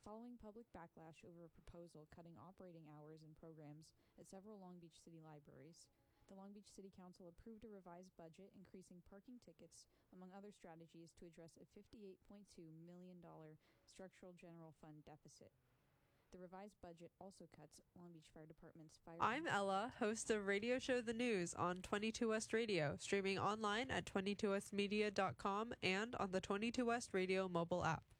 Following public backlash over a proposal cutting operating hours and programs at several Long Beach City libraries, the Long Beach City Council approved a revised budget increasing parking tickets, among other strategies, to address a $58.2 million structural general fund deficit. The revised budget also cuts Long Beach Fire Department's fire... I'm Ella, host of Radio Show The News on 22 West Radio, streaming online at 22westmedia.com and on the 22 West Radio mobile app.